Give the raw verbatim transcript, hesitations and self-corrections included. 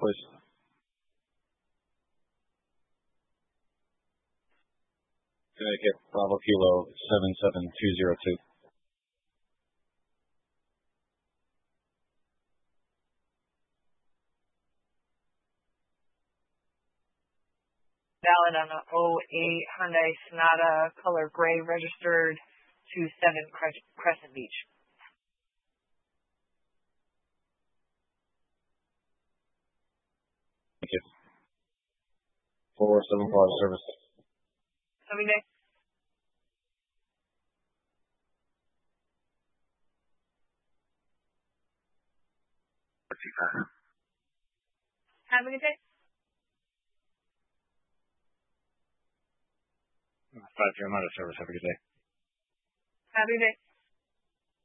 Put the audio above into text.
please. Connecticut, Bravo Kilo, seven seven two zero two. Valid on a oh eight Hyundai Sonata, color gray, registered to seven Crescent Beach. Thank you. four seven five service. Have a good day. Have a good day. Five Jeremiah service. Have a good day. Have a good day.